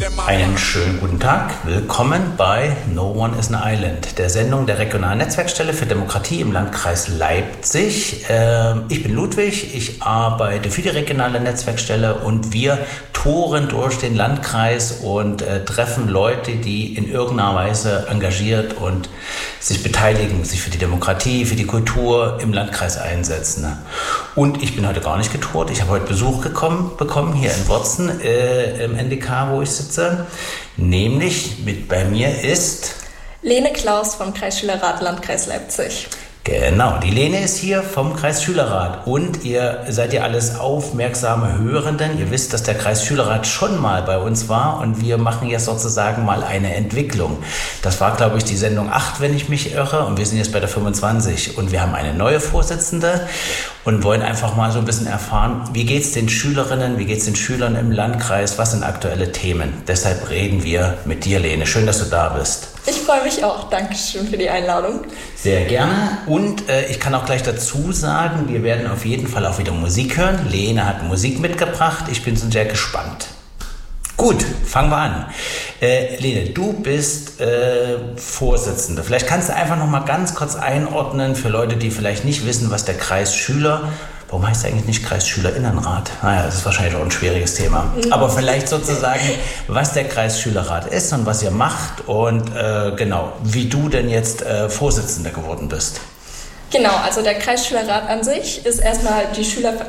Einen schönen guten Tag. Willkommen bei No One is an Island, der Sendung der regionalen Netzwerkstelle für Demokratie im Landkreis Leipzig. Ich bin Ludwig, ich arbeite für die regionale Netzwerkstelle und wir touren durch den Landkreis und treffen Leute, die in irgendeiner Weise engagiert und sich beteiligen, sich für die Demokratie, für die Kultur im Landkreis einsetzen. Und ich bin heute gar nicht getourt. Ich habe heute Besuch bekommen hier in Worzen im NDK, wo ich sitze. Nämlich bei mir ist Lene Klaus vom Kreisschülerrat Landkreis Leipzig. Genau, die Lene ist hier vom Kreisschülerrat und ihr seid ja alles aufmerksame Hörenden. Ihr wisst, dass der Kreisschülerrat schon mal bei uns war und wir machen jetzt sozusagen mal eine Entwicklung. Das war, glaube ich, die Sendung 8, wenn ich mich irre, und wir sind jetzt bei der 25 und wir haben eine neue Vorsitzende und wollen einfach mal so ein bisschen erfahren, wie geht's den Schülerinnen, wie geht's den Schülern im Landkreis, was sind aktuelle Themen. Deshalb reden wir mit dir, Lene. Schön, dass du da bist. Ich freue mich auch. Dankeschön für die Einladung. Sehr gerne. Und ich kann auch gleich dazu sagen, wir werden auf jeden Fall auch wieder Musik hören. Lene hat Musik mitgebracht. Ich bin schon sehr gespannt. Gut, fangen wir an. Lene, du bist Vorsitzende. Vielleicht kannst du einfach noch mal ganz kurz einordnen für Leute, die vielleicht nicht wissen, was der Kreisschüler... Warum heißt es eigentlich nicht Kreisschülerinnenrat? Naja, das ist wahrscheinlich auch ein schwieriges Thema. Aber vielleicht sozusagen, was der Kreisschülerrat ist und was ihr macht und genau, wie du denn jetzt Vorsitzende geworden bist. Genau, also der Kreisschülerrat an sich ist erstmal die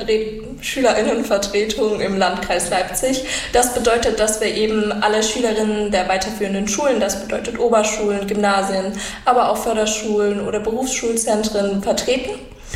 Schülerinnenvertretung im Landkreis Leipzig. Das bedeutet, dass wir eben alle Schülerinnen der weiterführenden Schulen, das bedeutet Oberschulen, Gymnasien, aber auch Förderschulen oder Berufsschulzentren vertreten.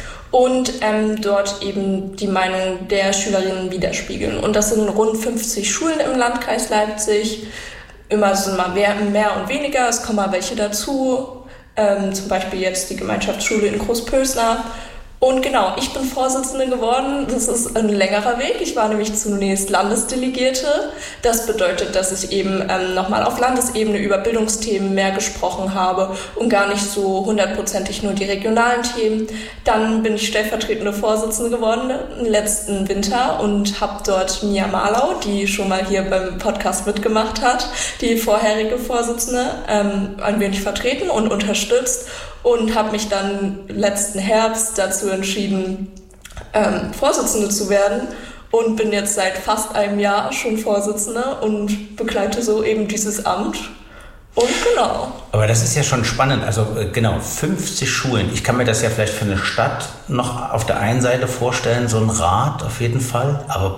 Und dort eben die Meinung der Schülerinnen widerspiegeln. Und das sind rund 50 Schulen im Landkreis Leipzig. Immer sind mal mehr und weniger, es kommen mal welche dazu. Zum Beispiel jetzt die Gemeinschaftsschule in Großpösner. Und genau, ich bin Vorsitzende geworden. Das ist ein längerer Weg. Ich war nämlich zunächst Landesdelegierte. Das bedeutet, dass ich eben nochmal auf Landesebene über Bildungsthemen mehr gesprochen habe und gar nicht so 100%ig nur die regionalen Themen. Dann bin ich stellvertretende Vorsitzende geworden im letzten Winter und habe dort Mia Marlau, die schon mal hier beim Podcast mitgemacht hat, die vorherige Vorsitzende, ein wenig vertreten und unterstützt. Und habe mich dann letzten Herbst dazu entschieden, Vorsitzende zu werden und bin jetzt seit fast einem Jahr schon Vorsitzende und begleite so eben dieses Amt. Und genau. Aber das ist ja schon spannend, also genau, 50 Schulen. Ich kann mir das ja vielleicht für eine Stadt noch auf der einen Seite vorstellen, so ein Rat auf jeden Fall, aber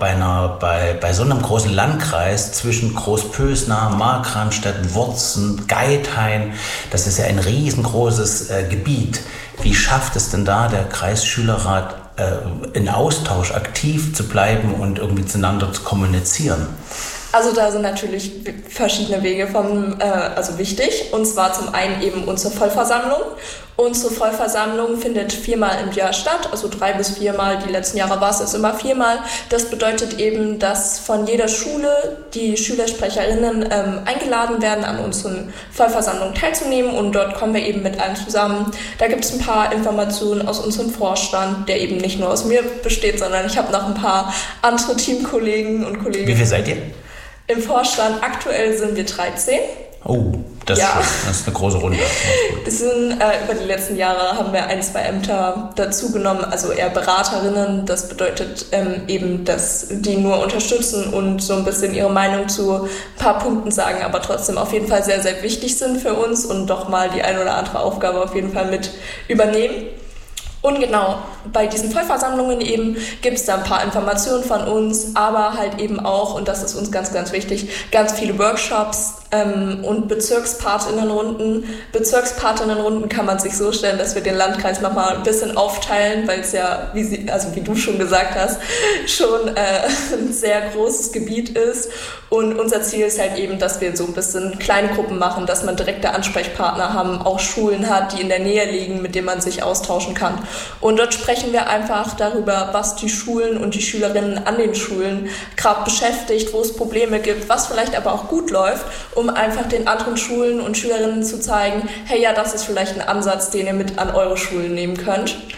bei so einem großen Landkreis zwischen Großpösner, Markranstädt, Worzen, Geithain, das ist ja ein riesengroßes Gebiet. Wie schafft es denn da der Kreisschülerrat, in Austausch aktiv zu bleiben und irgendwie zueinander zu kommunizieren? Also da sind natürlich verschiedene Wege also wichtig. Und zwar zum einen eben unsere Vollversammlung. Unsere Vollversammlung findet 4-mal im Jahr statt, also 3 bis 4-mal. Die letzten Jahre war es immer 4-mal. Das bedeutet eben, dass von jeder Schule die Schülersprecherinnen eingeladen werden, an unseren Vollversammlungen teilzunehmen. Und dort kommen wir eben mit allen zusammen. Da gibt es ein paar Informationen aus unserem Vorstand, der eben nicht nur aus mir besteht, sondern ich habe noch ein paar andere Teamkollegen und Kollegen. Wie viel seid ihr? Im Vorstand aktuell sind wir 13. Oh, das ist schön. Das ist eine große Runde. Es sind, über die letzten Jahre haben wir 1, 2 Ämter dazugenommen, also eher Beraterinnen. Das bedeutet eben, dass die nur unterstützen und so ein bisschen ihre Meinung zu ein paar Punkten sagen, aber trotzdem auf jeden Fall sehr, sehr wichtig sind für uns und doch mal die ein oder andere Aufgabe auf jeden Fall mit übernehmen. Und genau, bei diesen Vollversammlungen eben gibt es da ein paar Informationen von uns, aber halt eben auch, und das ist uns ganz, ganz wichtig, ganz viele Workshops und Bezirkspatinnenrunden. Bezirkspatinnenrunden kann man sich so stellen, dass wir den Landkreis nochmal ein bisschen aufteilen, weil es ja, wie du schon gesagt hast, schon ein sehr großes Gebiet ist. Und unser Ziel ist halt eben, dass wir so ein bisschen Kleingruppen machen, dass man direkte Ansprechpartner haben, auch Schulen hat, die in der Nähe liegen, mit denen man sich austauschen kann. Und dort sprechen wir einfach darüber, was die Schulen und die Schülerinnen an den Schulen gerade beschäftigt, wo es Probleme gibt, was vielleicht aber auch gut läuft, um einfach den anderen Schulen und Schülerinnen zu zeigen, hey, ja, das ist vielleicht ein Ansatz, den ihr mit an eure Schulen nehmen könnt.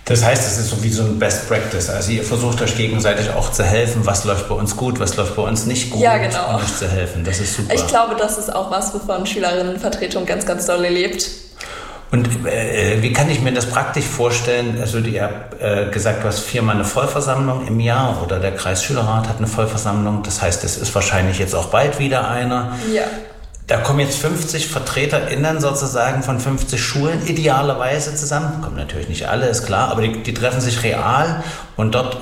Das heißt, es ist so wie so ein Best Practice. Also ihr versucht euch gegenseitig auch zu helfen, was läuft bei uns gut, was läuft bei uns nicht gut, ja, genau. um euch zu helfen. Das ist super. Ich glaube, das ist auch was, wovon Schülerinnenvertretung ganz, ganz doll lebt. Und wie kann ich mir das praktisch vorstellen? Also ihr habt gesagt, du hast 4-mal eine Vollversammlung im Jahr oder der Kreisschülerrat hat eine Vollversammlung. Das heißt, es ist wahrscheinlich jetzt auch bald wieder einer. Ja. Da kommen jetzt 50 VertreterInnen sozusagen von 50 Schulen idealerweise zusammen. Kommen natürlich nicht alle, ist klar, aber die treffen sich real und dort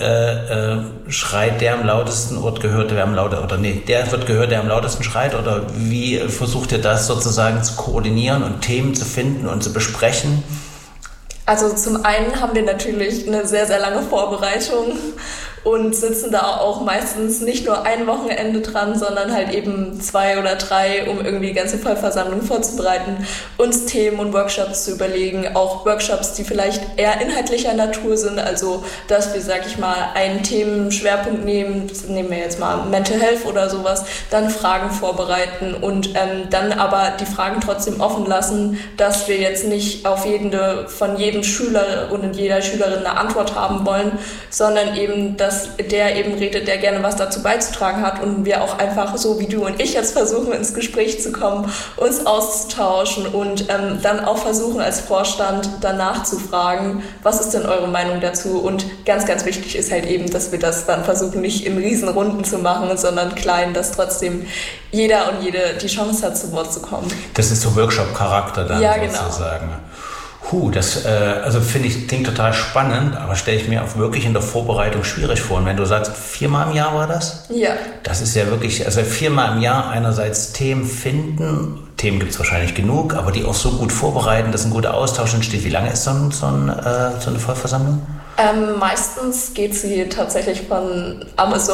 schreit der am lautesten oder gehört der am lautesten, oder nee, der wird gehört, der am lautesten schreit, oder wie versucht ihr das sozusagen zu koordinieren und Themen zu finden und zu besprechen? Also zum einen haben wir natürlich eine sehr, sehr lange Vorbereitung und sitzen da auch meistens nicht nur ein Wochenende dran, sondern halt eben 2 oder 3, um irgendwie die ganze Vollversammlung vorzubereiten, uns Themen und Workshops zu überlegen, auch Workshops, die vielleicht eher inhaltlicher Natur sind, also dass wir, sag ich mal, einen Themenschwerpunkt nehmen wir jetzt mal Mental Health oder sowas, dann Fragen vorbereiten und dann aber die Fragen trotzdem offen lassen, dass wir jetzt nicht auf von jedem Schüler und jeder Schülerin eine Antwort haben wollen, sondern eben, dass der eben redet, der gerne was dazu beizutragen hat und wir auch einfach so wie du und ich jetzt versuchen, ins Gespräch zu kommen, uns auszutauschen und dann auch versuchen als Vorstand danach zu fragen, was ist denn eure Meinung dazu, und ganz, ganz wichtig ist halt eben, dass wir das dann versuchen, nicht in Riesenrunden zu machen, sondern klein, dass trotzdem jeder und jede die Chance hat, zu Wort zu kommen. Das ist so Workshop-Charakter dann, ja, sozusagen. Das also finde ich, klingt total spannend, aber stelle ich mir auch wirklich in der Vorbereitung schwierig vor. Und wenn du sagst, 4-mal im Jahr war das? Ja. Das ist ja wirklich, also 4-mal im Jahr einerseits Themen finden, Themen gibt es wahrscheinlich genug, aber die auch so gut vorbereiten, dass ein guter Austausch entsteht. Wie lange ist so eine Vollversammlung? Meistens geht sie tatsächlich von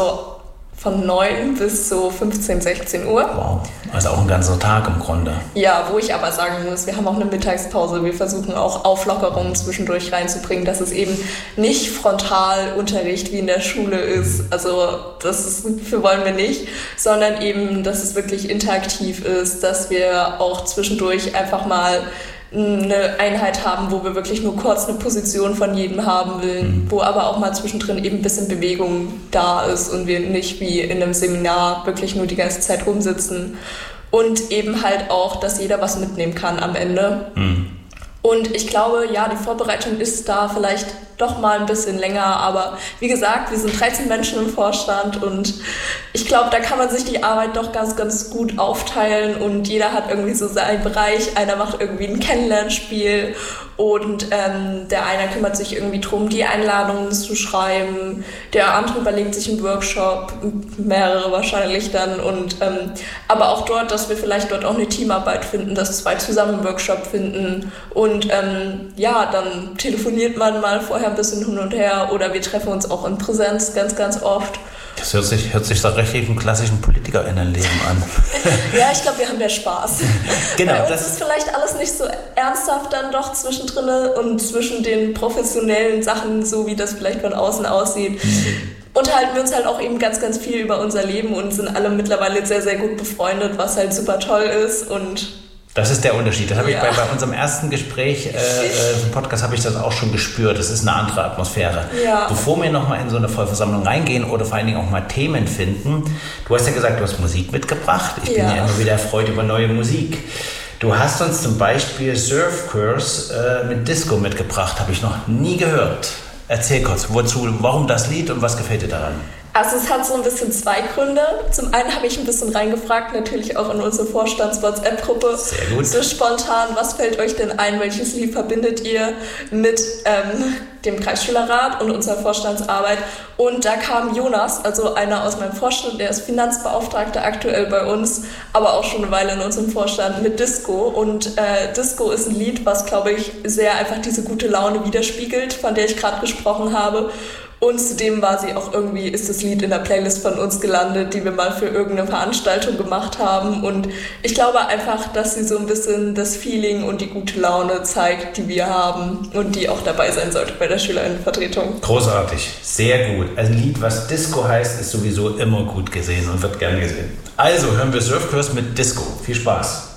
9 bis so 15, 16 Uhr. Wow, also auch ein ganzer Tag im Grunde. Ja, wo ich aber sagen muss, wir haben auch eine Mittagspause. Wir versuchen auch Auflockerungen zwischendurch reinzubringen, dass es eben nicht Frontalunterricht wie in der Schule ist. Also dafür wollen wir nicht, sondern eben, dass es wirklich interaktiv ist, dass wir auch zwischendurch einfach mal eine Einheit haben, wo wir wirklich nur kurz eine Position von jedem haben will, wo aber auch mal zwischendrin eben ein bisschen Bewegung da ist und wir nicht wie in einem Seminar wirklich nur die ganze Zeit rumsitzen. Und eben halt auch, dass jeder was mitnehmen kann am Ende. Und ich glaube, ja, die Vorbereitung ist da vielleicht doch mal ein bisschen länger, aber wie gesagt, wir sind 13 Menschen im Vorstand und ich glaube, da kann man sich die Arbeit doch ganz, ganz gut aufteilen und jeder hat irgendwie so seinen Bereich. Einer macht irgendwie ein Kennenlernspiel und der eine kümmert sich irgendwie drum, die Einladungen zu schreiben, der andere überlegt sich einen Workshop, mehrere wahrscheinlich dann und aber auch dort, dass wir vielleicht dort auch eine Teamarbeit finden, dass 2 zusammen einen Workshop finden und dann telefoniert man mal vorher ein bisschen hin und her oder wir treffen uns auch in Präsenz ganz, ganz oft. Das hört sich doch richtig im klassischen PolitikerInnenleben an. Ja, ich glaube, wir haben ja Spaß. Genau. Bei uns ist vielleicht alles nicht so ernsthaft dann doch zwischendrin und zwischen den professionellen Sachen, so wie das vielleicht von außen aussieht. Unterhalten wir uns halt auch eben ganz, ganz viel über unser Leben und sind alle mittlerweile sehr, sehr gut befreundet, was halt super toll ist und das ist der Unterschied. Das habe ich bei unserem ersten Gespräch im Podcast habe ich das auch schon gespürt. Das ist eine andere Atmosphäre. Ja. Bevor wir nochmal in so eine Vollversammlung reingehen oder vor allen Dingen auch mal Themen finden, du hast ja gesagt, du hast Musik mitgebracht. Ich bin ja immer wieder erfreut über neue Musik. Du hast uns zum Beispiel Surfkurs mit Disco mitgebracht. Habe ich noch nie gehört. Erzähl kurz, warum das Lied und was gefällt dir daran? Also es hat so ein bisschen 2 Gründe. Zum einen habe ich ein bisschen reingefragt, natürlich auch in unsere Vorstands-WhatsApp-Gruppe. Sehr gut. So spontan, was fällt euch denn ein? Welches Lied verbindet ihr mit dem Kreisschülerrat und unserer Vorstandsarbeit? Und da kam Jonas, also einer aus meinem Vorstand, der ist Finanzbeauftragter aktuell bei uns, aber auch schon eine Weile in unserem Vorstand, mit Disco. Und Disco ist ein Lied, was, glaube ich, sehr einfach diese gute Laune widerspiegelt, von der ich gerade gesprochen habe. Und zudem ist das Lied in der Playlist von uns gelandet, die wir mal für irgendeine Veranstaltung gemacht haben. Und ich glaube einfach, dass sie so ein bisschen das Feeling und die gute Laune zeigt, die wir haben und die auch dabei sein sollte bei der Schülerinnenvertretung. Großartig, sehr gut. Ein Lied, was Disco heißt, ist sowieso immer gut gesehen und wird gern gesehen. Also hören wir Surfkurs mit Disco. Viel Spaß.